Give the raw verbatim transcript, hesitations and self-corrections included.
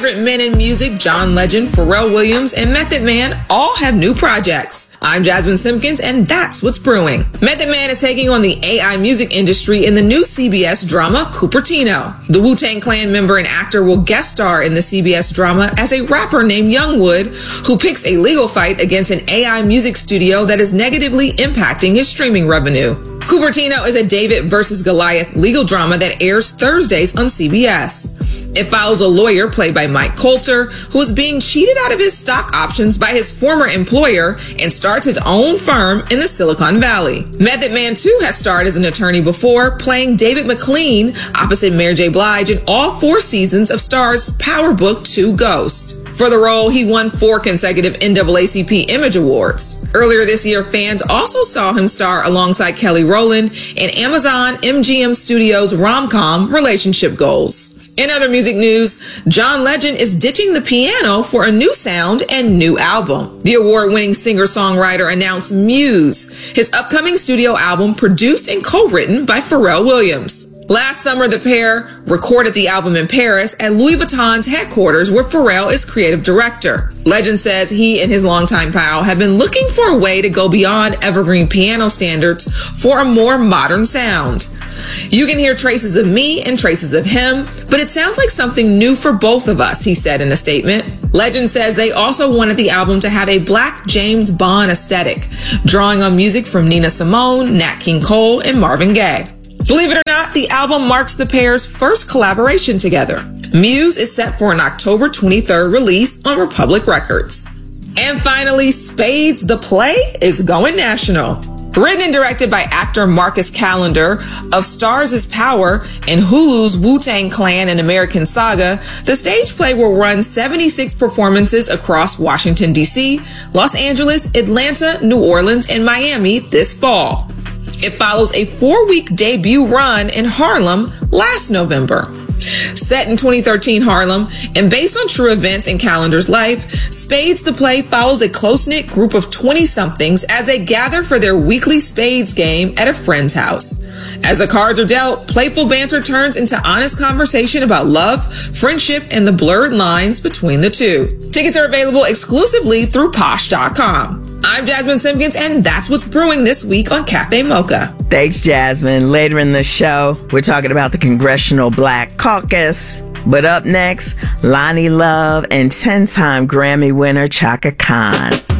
favorite men in music, John Legend, Pharrell Williams, and Method Man, all have new projects. I'm Jasmine Simpkins, and that's what's brewing. Method Man is taking on the A I music industry in the new C B S drama, Cupertino. The Wu-Tang Clan member and actor will guest star in the C B S drama as a rapper named Youngwood, who picks a legal fight against an A I music studio that is negatively impacting his streaming revenue. Cupertino is a David versus Goliath legal drama that airs Thursdays on C B S. It follows a lawyer played by Mike Coulter who is being cheated out of his stock options by his former employer and starts his own firm in the Silicon Valley. Method Man too has starred as an attorney before, playing David McLean opposite Mary J. Blige in all four seasons of Star's Power Book two Ghost. For the role, he won four consecutive N double A C P Image Awards. Earlier this year, fans also saw him star alongside Kelly Rowland in Amazon M G M Studios' rom-com Relationship Goals. In other music news, John Legend is ditching the piano for a new sound and new album. The award-winning singer-songwriter announced Muse, his upcoming studio album produced and co-written by Pharrell Williams. Last summer, the pair recorded the album in Paris at Louis Vuitton's headquarters, where Pharrell is creative director. Legend says he and his longtime pal have been looking for a way to go beyond evergreen piano standards for a more modern sound. You can hear traces of me and traces of him, but it sounds like something new for both of us, he said in a statement. Legend says they also wanted the album to have a Black James Bond aesthetic, drawing on music from Nina Simone, Nat King Cole, and Marvin Gaye. Believe it or not, the album marks the pair's first collaboration together. Muse is set for an October twenty-third release on Republic Records. And finally, Spades the Play is going national. Written and directed by actor Marcus Callender of Stars is Power and Hulu's Wu-Tang Clan and American Saga, the stage play will run seventy-six performances across Washington, D C, Los Angeles, Atlanta, New Orleans, and Miami this fall. It follows a four-week debut run in Harlem last November. Set in twenty thirteen Harlem and based on true events in Callender's life, Spades the Play follows a close-knit group of twenty-somethings as they gather for their weekly spades game at a friend's house. As the cards are dealt, playful banter turns into honest conversation about love, friendship, and the blurred lines between the two. Tickets are available exclusively through Posh dot com. I'm Jasmine Simpkins, and that's what's brewing this week on Cafe Mocha. Thanks, Jasmine. Later in the show, we're talking about the Congressional Black Caucus. But up next, Lonnie Love and ten-time Grammy winner Chaka Khan.